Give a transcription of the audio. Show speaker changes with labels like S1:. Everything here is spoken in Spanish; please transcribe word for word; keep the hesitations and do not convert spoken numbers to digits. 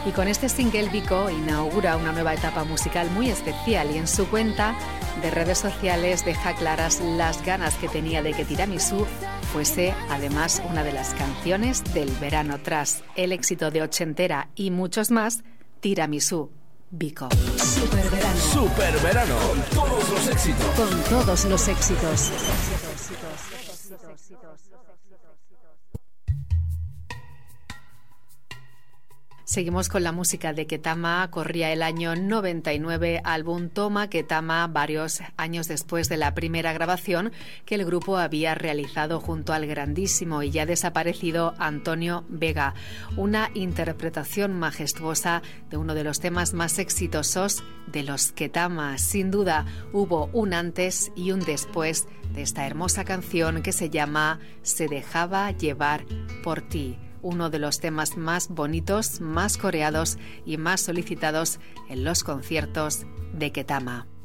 S1: Y con este single, Vico inaugura una nueva etapa musical muy especial y en su cuenta de redes sociales deja claras las ganas que tenía de que Tiramisú fuese además una de las canciones del verano. Tras el éxito de Ochentera y muchos más, Tiramisú, Vico.
S2: Superverano. Superverano. Con todos los éxitos.
S1: Con todos los éxitos. Seguimos con la música de Ketama. Corría el año noventa y nueve, álbum Toma Ketama, varios años después de la primera grabación que el grupo había realizado junto al grandísimo y ya desaparecido Antonio Vega. Una interpretación majestuosa de uno de los temas más exitosos de los Ketama. Sin duda, hubo un antes y un después de esta hermosa canción que se llama Se dejaba llevar por ti. Uno de los temas más bonitos, más coreados y más solicitados en los conciertos de Ketama.